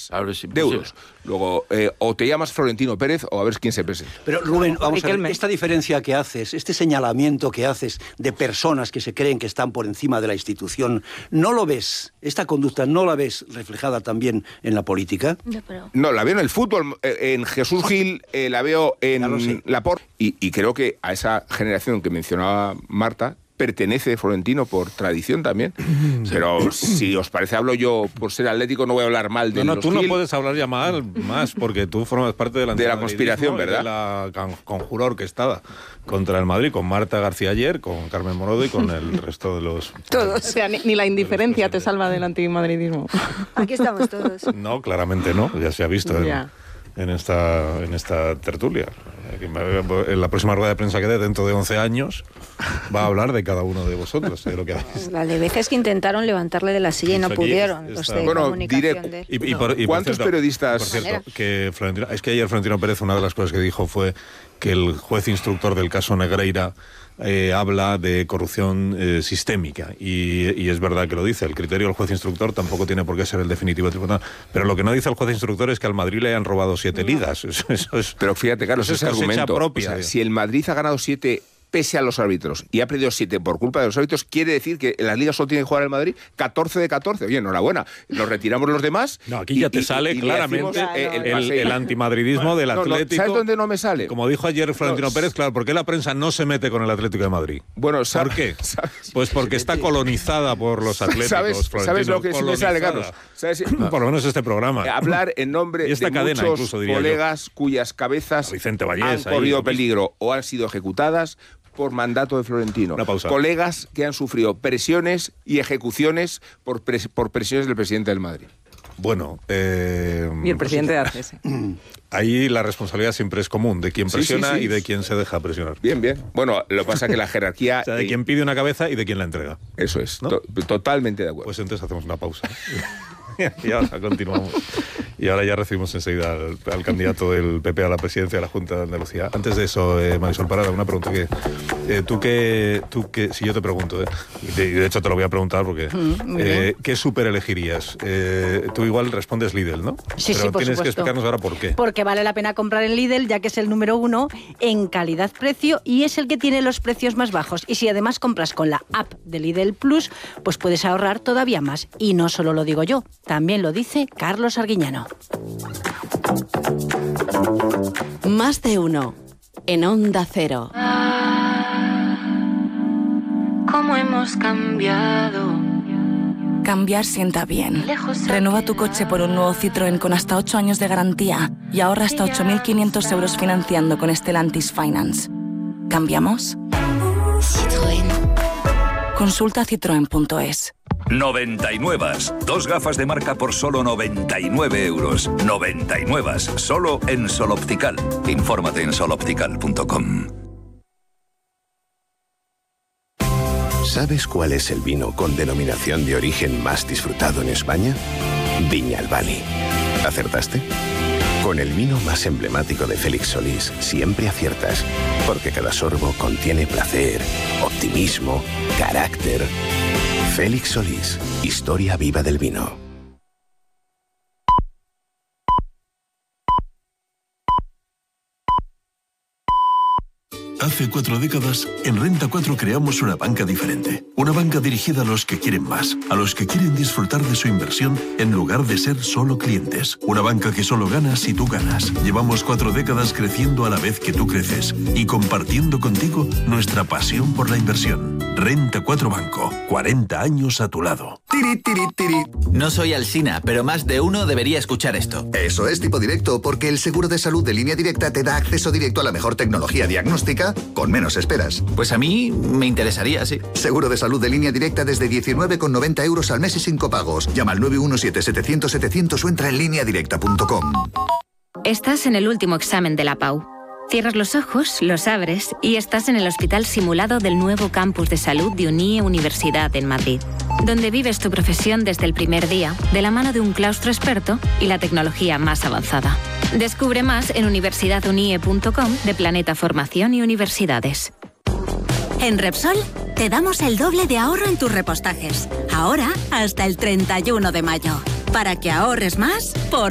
A ver si de euros. Luego, o te llamas Florentino Pérez o a ver quién se presenta. Pero Rubén, vamos a ver, esta diferencia que haces, este señalamiento que haces de personas que se creen que están por encima de la institución, ¿no lo ves? ¿Esta conducta no la ves reflejada también en la política? No, la veo en el fútbol, en Jesús Gil, la veo en Laporte, y creo que a esa generación que mencionaba Marta pertenece Florentino por tradición también. Pero si os parece, hablo yo por ser atlético, no voy a hablar mal de los tú no Gil. puedes hablar ya mal más, porque tú formas parte de la conspiración, ¿verdad? De la conjura orquestada contra el Madrid, con Marta García ayer, con Carmen Morodo y con el resto de los... Todos. O sea, ni la indiferencia te salva del antimadridismo. Aquí estamos todos. No, claramente no, ya se ha visto en esta tertulia. En la próxima rueda de prensa que dé dentro de 11 años va a hablar de cada uno de vosotros, de lo que habéis. La de veces que intentaron levantarle de la silla y no pudieron. Los de comunicación de... Y ¿cuántos periodistas? Por cierto, que ayer Florentino Pérez, una de las cosas que dijo fue que el juez instructor del caso Negreira habla de corrupción sistémica, y es verdad que lo dice. El criterio del juez instructor tampoco tiene por qué ser el definitivo tribunal, pero lo que no dice el juez instructor es que al Madrid le han robado 7 ligas. Eso es, pero fíjate, Carlos, ese argumento propia, o sea, si el Madrid ha ganado 7 pese a los árbitros y ha perdido 7 por culpa de los árbitros, quiere decir que en las ligas solo tiene que jugar el Madrid 14 de 14. Oye, enhorabuena, nos retiramos los demás. No, aquí ya te sale claramente el antimadridismo del Atlético. ¿Sabes dónde no me sale? Como dijo ayer Florentino Pérez, claro, ¿por qué la prensa no se mete con el Atlético de Madrid? Bueno, ¿por qué? Pues porque está colonizada por los atléticos. ¿Sabes lo que sí me sale, Carlos? Por lo menos este programa. Hablar en nombre de muchos colegas cuyas cabezas han corrido peligro o han sido ejecutadas por mandato de Florentino. Colegas que han sufrido presiones y ejecuciones por presiones del presidente del Madrid. Bueno, y el presidente de ACS. Ahí la responsabilidad siempre es común, de quien presiona y de quien se deja presionar. Bien. Bueno, lo que pasa es que la jerarquía... O sea, de quien pide una cabeza y de quien la entrega. Eso es, ¿no? Totalmente de acuerdo. Pues entonces hacemos una pausa. Y ahora continuamos. Y ahora ya recibimos enseguida al candidato del PP a la presidencia de la Junta de Andalucía. Antes de eso, Marisol Parada, una pregunta que... tú que si yo te pregunto, y de hecho te lo voy a preguntar porque... ¿qué súper elegirías? Tú igual respondes Lidl, ¿no? Sí, pero por tienes supuesto. que explicarnos ahora por qué. Porque vale la pena comprar en Lidl, ya que es el número 1 en calidad-precio y es el que tiene los precios más bajos. Y si además compras con la app de Lidl Plus, pues puedes ahorrar todavía más. Y no solo lo digo yo, también lo dice Carlos Arguiñano. Más de uno en Onda Cero. ¿Cómo hemos cambiado? Cambiar sienta bien. Renueva tu coche por un nuevo Citroën con hasta 8 años de garantía y ahorra hasta 8.500 euros financiando con Stellantis Finance. ¿Cambiamos? Citroën. Consulta citroen.es. 99. 2 gafas de marca por solo 99 euros. 99. Solo en Sol Optical. Infórmate en soloptical.com. ¿Sabes cuál es el vino con denominación de origen más disfrutado en España? Viñalbali. ¿Acertaste? Con el vino más emblemático de Félix Solís siempre aciertas, porque cada sorbo contiene placer, optimismo, carácter. Félix Solís, historia viva del vino. Hace 4 décadas, en Renta 4 creamos una banca diferente. Una banca dirigida a los que quieren más, a los que quieren disfrutar de su inversión en lugar de ser solo clientes. Una banca que solo gana si tú ganas. Llevamos 4 décadas creciendo a la vez que tú creces y compartiendo contigo nuestra pasión por la inversión. Renta 4 Banco, 40 años a tu lado. Tiri, tiri, tiri. No soy Alsina, pero más de uno debería escuchar esto. Eso es Tipo Directo, porque el seguro de salud de Línea Directa te da acceso directo a la mejor tecnología diagnóstica con menos esperas. Pues a mí me interesaría, sí. Seguro de salud de Línea Directa desde 19,90 euros al mes y sin copagos. Llama al 917-700-700 o entra en lineadirecta.com. Estás en el último examen de la PAU. Cierras los ojos, los abres y estás en el hospital simulado del nuevo campus de salud de UNIE Universidad en Madrid, donde vives tu profesión desde el primer día, de la mano de un claustro experto y la tecnología más avanzada. Descubre más en universidadunie.com de Planeta Formación y Universidades. En Repsol te damos el doble de ahorro en tus repostajes. Ahora hasta el 31 de mayo. Para que ahorres más, por